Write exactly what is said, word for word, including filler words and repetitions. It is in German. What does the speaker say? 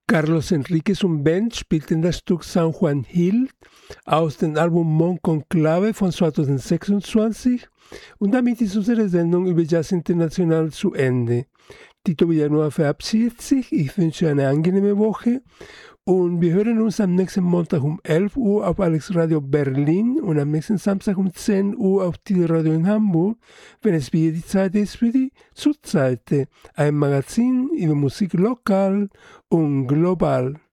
Carlos Enriquez und Band spielten das Stück San Juan Hill aus dem Album Mon Conclave von zweitausendsechsundzwanzig und damit ist unsere Sendung über Jazz International zu Ende. Tito Villanueva verabschiedet sich, ich wünsche eine angenehme Woche und wir hören uns am nächsten Montag um elf Uhr auf Alex Radio Berlin und am nächsten Samstag um zehn Uhr auf Tide Radio in Hamburg, wenn es wieder die Zeit ist für die Zurzeit, ein Magazin über Musik lokal und global.